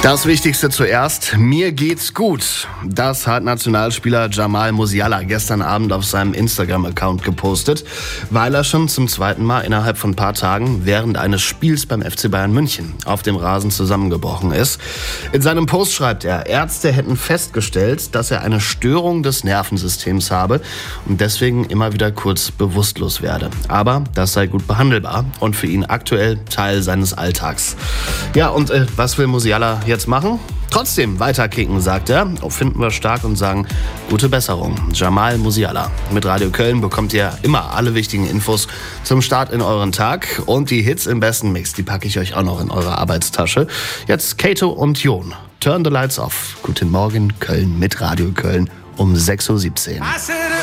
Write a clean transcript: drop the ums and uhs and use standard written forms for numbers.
Das Wichtigste zuerst, mir geht's gut. Das hat Nationalspieler Jamal Musiala gestern Abend auf seinem Instagram-Account gepostet, weil er schon zum zweiten Mal innerhalb von ein paar Tagen während eines Spiels beim FC Bayern München auf dem Rasen zusammengebrochen ist. In seinem Post schreibt er, Ärzte hätten festgestellt, dass er eine Störung des Nervensystems habe und deswegen immer wieder kurz bewusstlos werde. Aber das sei gut behandelbar und für ihn aktuell Teil seines Alltags. Ja, und was will Musiala jetzt machen? Trotzdem weiterkicken, sagt er. Finden wir stark und sagen, gute Besserung. Jamal Musiala. Mit Radio Köln bekommt ihr immer alle wichtigen Infos zum Start in euren Tag. Und die Hits im besten Mix, die packe ich euch auch noch in eure Arbeitstasche. Jetzt Kato und Jon. Turn the lights off. Guten Morgen, Köln mit Radio Köln um 6.17 Uhr.